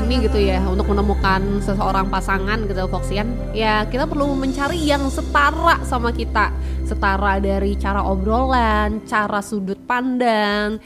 ini gitu ya, untuk menemukan seseorang pasangan gitu Foxian, ya kita perlu mencari yang setara sama kita. Setara dari cara obrolan, cara sudut pandang,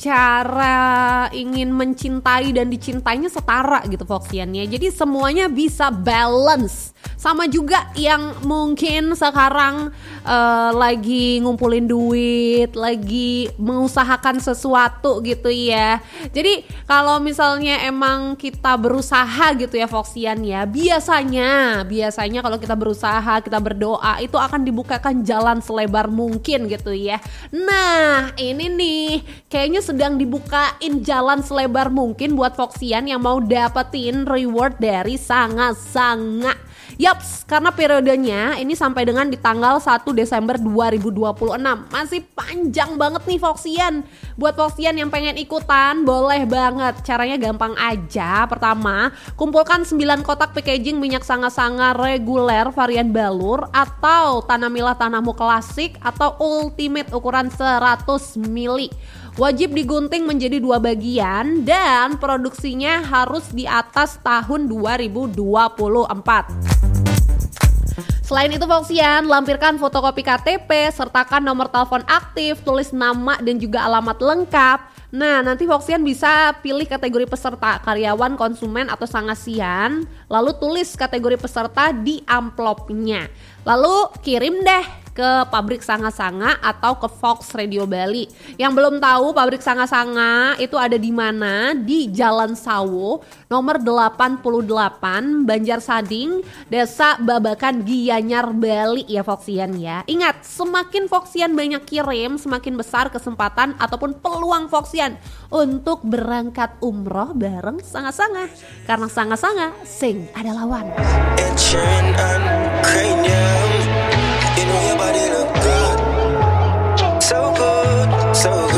cara ingin mencintai dan dicintainya setara gitu Foxian ya. Jadi semuanya bisa balance. Sama juga yang mungkin sekarang lagi ngumpulin duit, lagi mengusahakan sesuatu gitu ya. Jadi kalau misalnya emang kita berusaha gitu ya Foxian ya, biasanya kalau kita berusaha, kita berdoa, itu akan dibukakan jalan selebar mungkin gitu ya. Nah ini nih kayaknya sedang dibukain jalan selebar mungkin buat Foxian yang mau dapetin reward dari Sanga-Sanga. Yaps, karena periodenya ini sampai dengan di tanggal 1 Desember 2026. Masih panjang banget nih Foxian. Buat Foxian yang pengen ikutan, boleh banget. Caranya gampang aja. Pertama, kumpulkan 9 kotak packaging minyak Sanga-Sanga reguler varian balur atau tanamilah tanahmu klasik atau ultimate ukuran 100 ml. Wajib digunting menjadi 2 bagian dan produksinya harus di atas tahun 2024. Selain itu Foxian, lampirkan fotokopi KTP, sertakan nomor telepon aktif, tulis nama dan juga alamat lengkap. Nah nanti Foxian bisa pilih kategori peserta, karyawan, konsumen atau sangasian. Lalu tulis kategori peserta di amplopnya. Lalu kirim deh ke pabrik Sanga-Sanga atau ke Fox Radio Bali. Yang belum tahu pabrik Sanga-Sanga itu ada di mana? Di Jalan Sawo, nomor 88, Banjarsading, Desa Babakan, Gianyar, Bali ya Foxian ya. Ingat, semakin Foxian banyak kirim, semakin besar kesempatan ataupun peluang Foxian untuk berangkat umroh bareng Sanga-Sanga. Karena Sanga-Sanga sing ada lawan. You know your body look good, so good, so good.